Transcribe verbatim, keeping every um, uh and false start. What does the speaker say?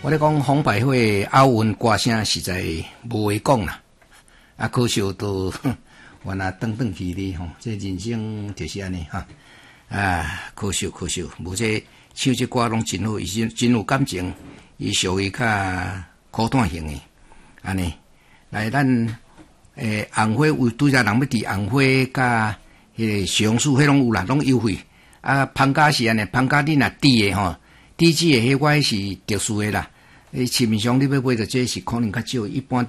我咧讲红百惠奥运歌声实在无话讲啦，啊，可惜都我那等等去哩吼，这人生就是安尼哈，啊，可惜可惜，无这唱这歌拢真好，伊真真有感情，伊属于较苦短型的，安尼。来，咱诶红花有拄则人要伫红花甲迄个上树，迄拢有啦，拢优惠。啊，芳家是安尼，芳家你若滴诶吼，滴子诶迄我是特殊诶啦。诶，市面上你要买着这是可能较少，一般。